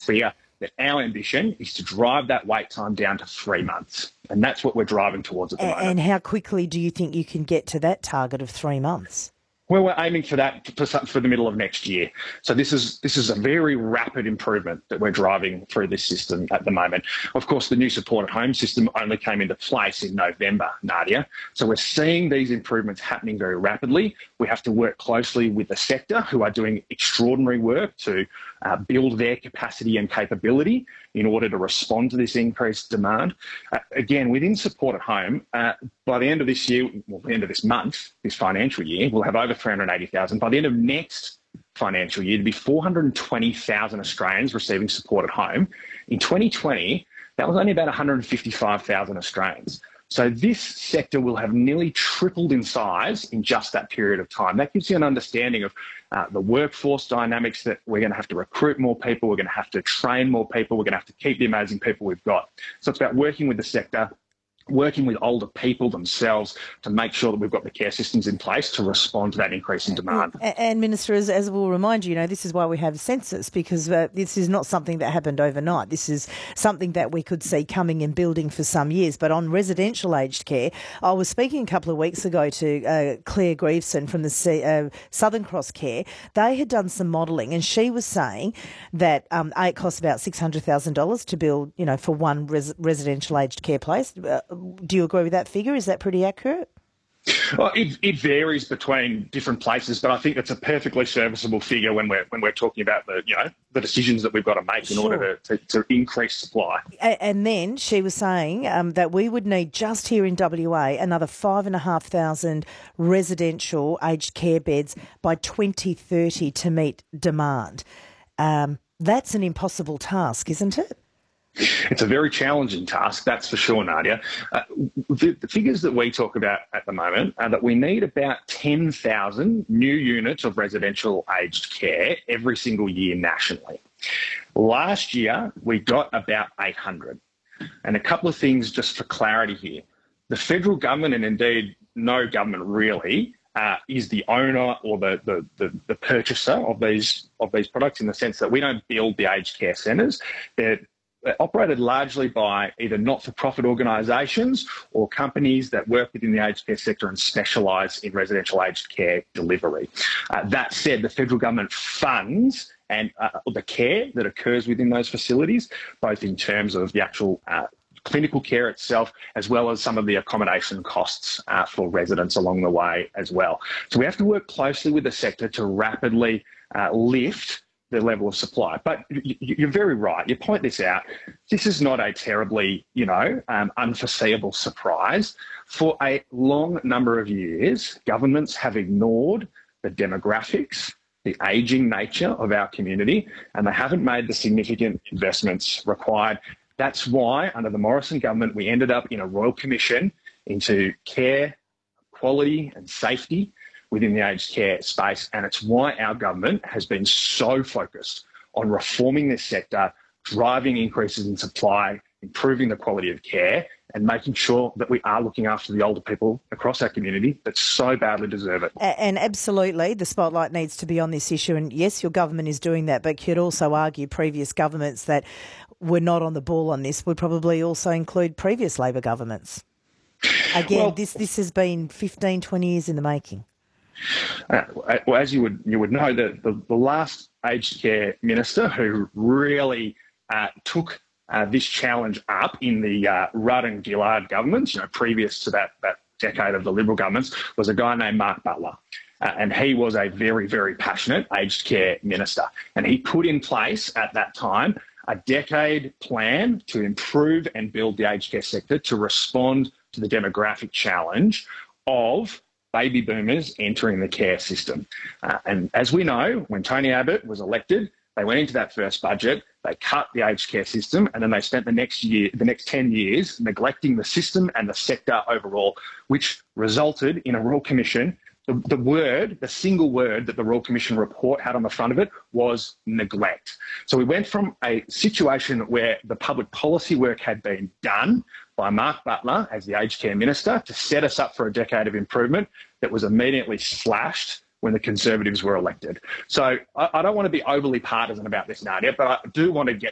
clear that our ambition is to drive that wait time down to 3 months. And that's what we're driving towards at the moment. And how quickly do you think you can get to that target of 3 months? Well, we're aiming for that for the middle of next year. So this is a very rapid improvement that we're driving through this system at the moment. Of course, the new support at home system only came into place in November, Nadia. So we're seeing these improvements happening very rapidly. We have to work closely with the sector, who are doing extraordinary work to build their capacity and capability in order to respond to this increased demand. Again, within support at home, by the end of this year, well, the end of this month, this financial year, we'll have over 380,000. By the end of next financial year, there'll be 420,000 Australians receiving support at home. In 2020, that was only about 155,000 Australians. So this sector will have nearly tripled in size in just that period of time. That gives you an understanding of the workforce dynamics, that we're going to have to recruit more people, we're going to have to train more people, we're going to have to keep the amazing people we've got. So it's about working with the sector, working with older people themselves to make sure that we've got the care systems in place to respond to that increase in demand. And Minister, as we'll remind you, this is why we have census, because this is not something that happened overnight. This is something that we could see coming and building for some years. But on residential aged care, I was speaking a couple of weeks ago to Claire Grieveson from the Southern Cross Care. They had done some modelling, and she was saying that it costs about $600,000 to build, for one residential aged care place. Do you agree with that figure? Is that pretty accurate? Well, it varies between different places, but I think it's a perfectly serviceable figure when we're talking about the decisions that we've got to make in order to increase supply. And then she was saying that we would need, just here in WA, another 5,500 residential aged care beds by 2030 to meet demand. That's an impossible task, isn't it? It's a very challenging task, that's for sure, Nadia. The figures that we talk about at the moment are that we need about 10,000 new units of residential aged care every single year nationally. Last year, we got about 800. And a couple of things just for clarity here. The federal government, and indeed no government really, is the owner or the purchaser of these products, in the sense that we don't build the aged care centres. They're operated largely by either not-for-profit organisations or companies that work within the aged care sector and specialise in residential aged care delivery. That said, the federal government funds and the care that occurs within those facilities, both in terms of the actual clinical care itself, as well as some of the accommodation costs for residents along the way as well. So we have to work closely with the sector to rapidly lift the level of supply. But you're very right. You point this out. This is not a terribly, unforeseeable surprise. For a long number of years, governments have ignored the demographics, the ageing nature of our community, and they haven't made the significant investments required. That's why, under the Morrison government, we ended up in a Royal Commission into care, quality and safety within the aged care space, and it's why our government has been so focused on reforming this sector, driving increases in supply, improving the quality of care, and making sure that we are looking after the older people across our community that so badly deserve it. And absolutely, the spotlight needs to be on this issue, and yes, your government is doing that, but you'd also argue previous governments that were not on the ball on this would probably also include previous Labor governments. Again, this has been 15, 20 years in the making. Well, as you would know, the last aged care minister who really took this challenge up in the Rudd and Gillard governments, previous to that decade of the Liberal governments, was a guy named Mark Butler. And he was a very, very passionate aged care minister. And he put in place at that time a decade plan to improve and build the aged care sector to respond to the demographic challenge of baby boomers entering the care system. And as we know, when Tony Abbott was elected, they went into that first budget, they cut the aged care system, and then they spent the next 10 years neglecting the system and the sector overall, which resulted in a Royal Commission. The single word that the Royal Commission report had on the front of it was neglect. So we went from a situation where the public policy work had been done by Mark Butler as the aged care minister to set us up for a decade of improvement that was immediately slashed when the Conservatives were elected. So I don't want to be overly partisan about this, Nadia, but I do want to get